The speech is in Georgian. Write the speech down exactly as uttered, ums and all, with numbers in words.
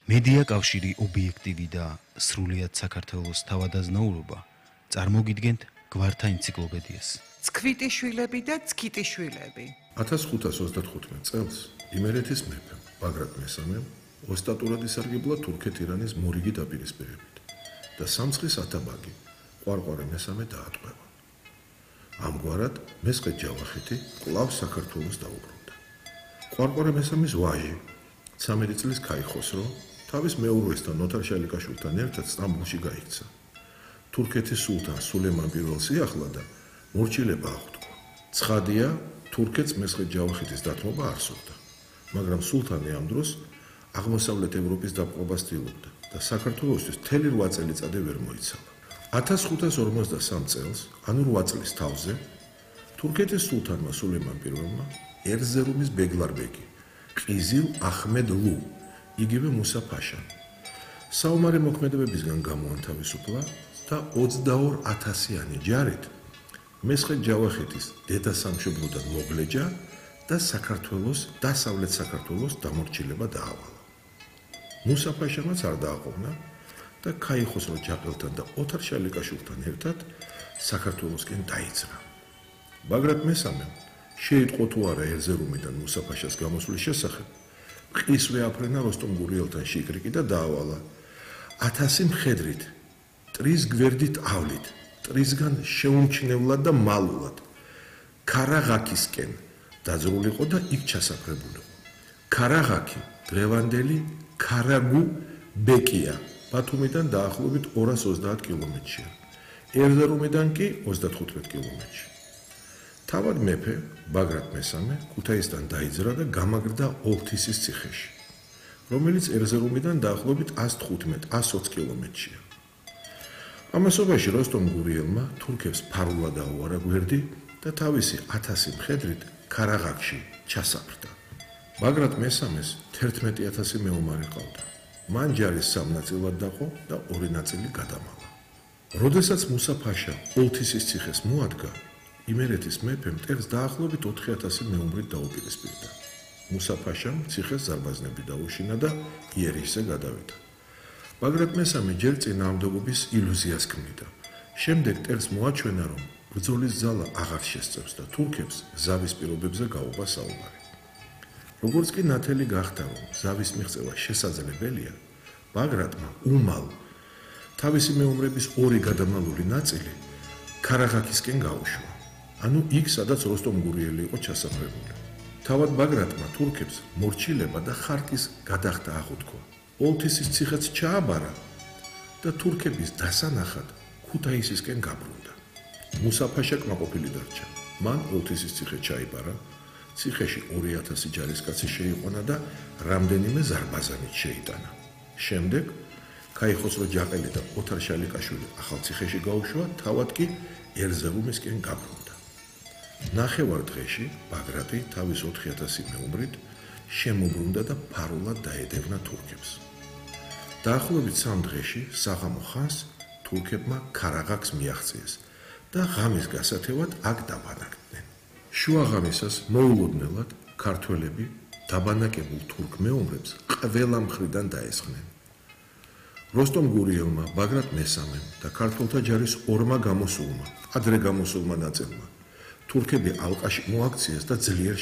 მედია კავშირი ობიექტივი და სრულიად საქართველოს თავადაზნაურობა წარმოგიდგენთ გვართა ენციკლოპედიას. ცქვიტიშვილები და ცქიტიშვილები. ათას ხუთას ოცდათხუთმეტ წელს იმერეთის მეფემ ბაგრატ მესამემ ოსტატურად ისარგებლა თურქეთ-ირანის მორიგი დაპირისპირებით და სამცხის ათაბაგი ყვარყვარე მესამე დაატყვევა. ამგვარად მესხეთ ჯავახეთი კვლავ საქართველოს დაუბრუნდა. ყვარყვარე მესამის ვაჟი ცამეტი წლის ქაიხოსრო თავის მეუღლესთან ნოთარ შალიკაშვილთან ერთად სტამბოლში გაიქცა. თურქეთის სულთან სულეიმან პირველს იახლა და მორჩილება აღთქვა. ცხადია, თურქეთს მესხეთ ჯავახეთის დათმობა არ სურდა, მაგრამ სულთანი ამ დროს აღმოსავლეთ ევროპის დაპყრობას ცდილობდა და საქართველოსთვის მთელი რვა წელიწადი ვერ მოიცალა. ათას ხუთას ორმოცდასამ წელს, ანუ რვა წლის თავზე, თურქეთის სულთანმა სულეიმან პირველმა ერზერუმის ბეგლარბეგი ყიზილ აჰმედ-ლუ, იგივე მუსა ფაშა, საომარი მოქმედებებისგან გამოანთავისუფლა და ოცდაორ ათასიანი ჯარით მესხეთ ჯავახეთის დედასამშობლოდან მოგლეჯა და საქართველოს დასავლეთ საქართველოს დამორჩილება დაავალა. მუსა ფაშამაც არ დააყოვნა და ქაიხოსრო ჯაყელთან და ოთარ შალიკაშვილთან ერთად საქართველოსკენ დაიძრა. ბაგრატ მესამემ შეიტყო თუ არა ერზერუმიდან მუსა ფაშას გამოსვლის შესახებ, ყისვე აფრენა როსტომ გურიელთან შიკრიკი და დაავალა. ათასი მხედრით, ტრის გვერდით ავლით, ტრისგან შეუმჩნევლად და მალულად ქარაღაქისკენ დაძრულიყო და იქ ჩასაფრებულიყო. ქარაღაქი დღევანდელი ქარაგუ ბეკია, ბათუმიდან დაახლოებით ორას ოცდაათ კილომეტრია, ერზერუმიდან კი ოცდათხუთმეტ კილომეტრში. თავად მეფე ბაგრატ მესამე ქუთაისთან დაიძრა და გამაგრდა ოლთისის ციხეში, რომელიც ერზერუმიდან დაახლოებით ას თხუთმეტ ას ოცი კილომეტრია. ამასობაში როსტომ გურიელმა თურქებს ფარულად აუარა გვერდი და თავისი ათასი მხედრით ქარაღაქში ჩასაფრდა. ბაგრატ მესამეს თერთმეტი ათასი მეომარი ყავდა. მან ჯარის სამ ნაწილად დაყო და ორი ნაწილი გადამალა. როდესაც მუსა ფაშა ოლთისის ციხეს მოადგა, იმერეთის მეფემ მტერს დაახლოებით ოთხი ათასი მეომრით დაუპირისპირდა. მუსა ფაშამ ციხეს ზარბაზნები დაუშინა და იერიშზე გადავიდა. ბაგრატ მესამე ჯერ წინააღმდეგობის ილუზიას ქმნიდა. შემდეგ მტერს მოაჩვენა, რომ ბრძოლის ძალა აღარ შესწევს და თურქებს ზავის პირობებზე გაუღა საუბარი. როგორც კი ნათელი გახდა, რომ ზავის მიღწევა შესაძლებელია, ბაგრატმა უმალ თავისი მეომრების ორი გადამალული ნაწილი ქარაღაქისკენ გაუშვა, ანუ იქ, სადაც როსტომ გურიელი იყო ჩასაფრებული. თავად ბაგრატმა თურქებს მორჩილება და ხარკის გადახდა აღუთქვა. ოლთისის ციხეც ჩააბარა და თურქების დასანახად ქუთაისისკენ გაბრუნდა. მუსა ფაშა კმაყოფილი დარჩა. მან ოლთისის ციხე ჩაიბარა, ციხეში ორი ათასი ჯარისკაცი შეიყვანა და რამდენიმე ზარბაზანით შეიტანა. შემდეგ ქაიხოსრო ჯაყელი და ოთარ შალიკაშვილი ახალ ციხეში გაუშვა, თავად კი ერზერუმისკენ გაბრუნდა. ნახევარ დღეში ბაგრატი თავის ოთხი ათასი მეომრით შემოbrunდა და ფარულად დაედევნა თურქებს. დაახლოებით სამ დღეში საღამო ხანს თურქებმა ქარაღაქს მიაღწიეს და ღამის გასათევად აქ დაბანაკდნენ. შუა ღამისას მოულოდნელად ქართველები დაბანაკებულ თურქ მეომრებს ყველა მხრიდან დაესხნენ. როსტომ გურიელმა, ბაგრატ მესამემ და ქართველთა ჯარის ორმა გამოსულმა, ადრე გამოსულმა ნაწილმა თურქები ალყაში მოაქციეს და ძლიერ